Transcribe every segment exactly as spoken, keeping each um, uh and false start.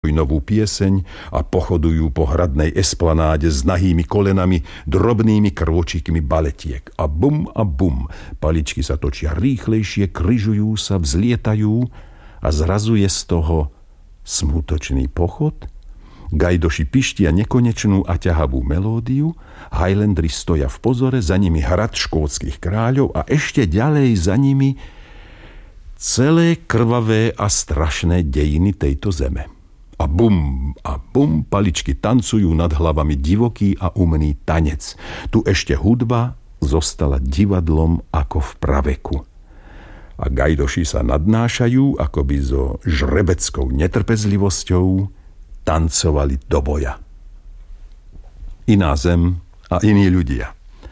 novú pieseň a pochodujú po hradnej esplanáde s nahými kolenami, drobnými krôčikmi baletiek. A bum a bum, paličky sa točia rýchlejšie, kryžujú sa, vzlietajú a zrazu je z toho smutočný pochod. Gajdoši pištia nekonečnú a ťahavú melódiu, Highlandri stoja v pozore, za nimi hrad škótskych kráľov a ešte ďalej za nimi celé krvavé a strašné dejiny tejto zeme. A bum, a bum, paličky tancujú nad hlavami divoký a umný tanec. Tu ešte hudba zostala divadlom ako v praveku. A gajdoši sa nadnášajú, akoby so žrebeckou netrpezlivosťou tancovali do boja. Iná zem a iní ľudia.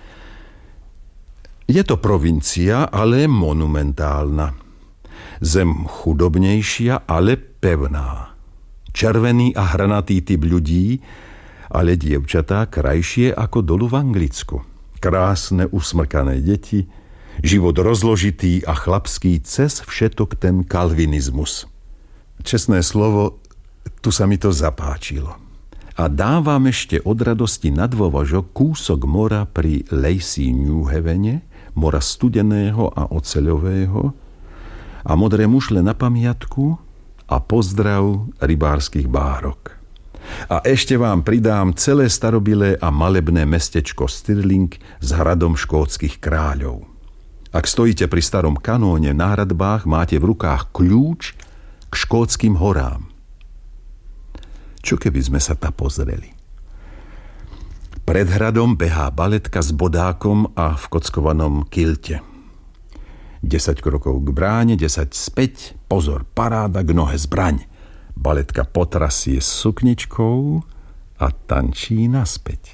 Je to provincia, ale monumentálna. Zem chudobnejšia, ale pevná. Červený a hranatý typ ľudí, ale dievčatá krajšie ako dolu v Anglicku. Krásne usmrkané deti, život rozložitý a chlapský cez všetok ten kalvinizmus. Čestné slovo, tu sa mi to zapáčilo. A dávam ešte od radosti na dôvažok kúsok mora pri Lacey New Havene, mora studeného a oceľového, a modré mušle na pamiatku a pozdrav rybárskych bárok. A ešte vám pridám celé starobilé a malebné mestečko Stirling s hradom škótskych kráľov. Ak stojíte pri starom kanóne na hradbách, máte v rukách kľúč k škótskym horám. Čo keby sme sa tam pozreli? Pred hradom behá baletka s bodákom a v kockovanom kilte. desať krokov k bráne, desať späť, pozor, paráda, k nohe zbraň. Baletka potrasie sukničkou a tančí naspäť.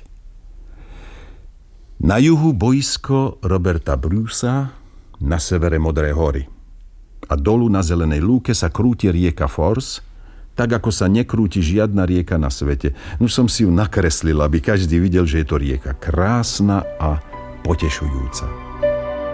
Na juhu boisko Roberta Brucea, na severe Modré hory. A dolu na zelenej lúke sa krúti rieka Force, tak ako sa nekrúti žiadna rieka na svete. Už som si ju nakreslil, aby každý videl, že je to rieka krásna a potešujúca.